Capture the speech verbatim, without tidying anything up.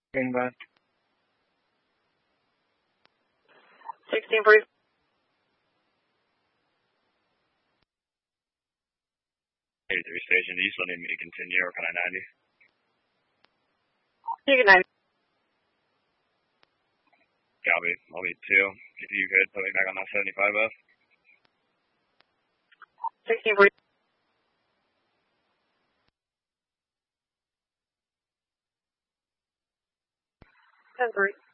Green bus. sixteen forty. eighty-three station, do you still need me to continue or can I ninety? You can ninety. Copy. I'll be two. If you could put me back on that seventy-five bus. sixteen forty. ten three.